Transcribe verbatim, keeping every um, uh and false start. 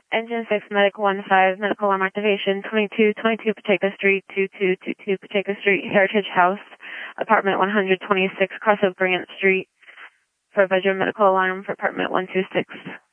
Engine six, Medic one five, medical alarm activation, twenty-two twenty-two Pacheco Street, two two two two Pacheco Street, Heritage House, apartment one twenty-six, Crossover Grant Street, for a bedroom medical alarm for apartment one two six.